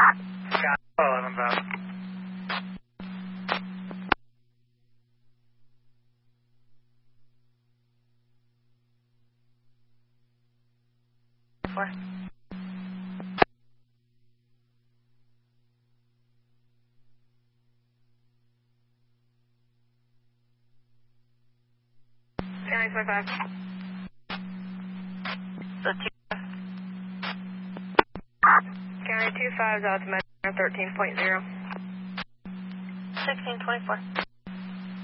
Got 11 about. Four. County 25. So 2. County 25 is altimeter 13.0. 1624.